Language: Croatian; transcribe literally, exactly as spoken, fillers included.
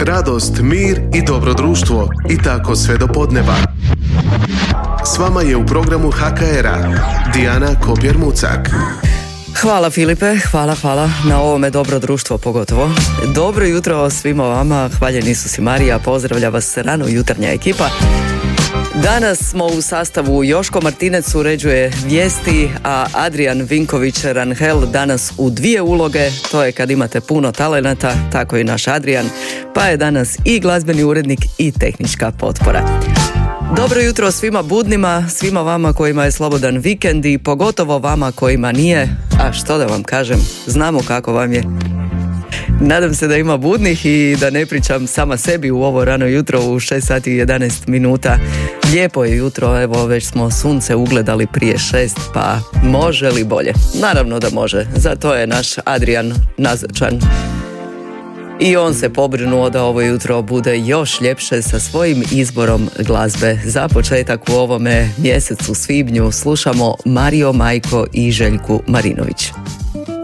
radost, mir i dobro društvo i tako sve do podneva. S vama je u programu H K R-a Dijana Kopjer-Mucak. Hvala Filipe, hvala, hvala na ovome dobro društvo pogotovo. Dobro jutro svima vama, hvaljen Isus i Marija, pozdravlja vas rano jutarnja ekipa. Danas smo u sastavu Joško Martinec uređuje vijesti, a Adrian Vinković-Ranhel danas u dvije uloge, to je kad imate puno talenata, tako i naš Adrian, pa je danas i glazbeni urednik i tehnička potpora. Dobro jutro svima budnima, svima vama kojima je slobodan vikend i pogotovo vama kojima nije, a što da vam kažem, znamo kako vam je. Nadam se da ima budnih i da ne pričam sama sebi u ovo rano jutro u šest sati i jedanaest minuta. Lijepo je jutro, evo već smo sunce ugledali prije šest, pa može li bolje? Naravno da može, zato je naš Adrian nazočan. I on se pobrinuo da ovo jutro bude još ljepše sa svojim izborom glazbe. Za početak u ovome mjesecu svibnju slušamo Mario Majko i Željku Marinović.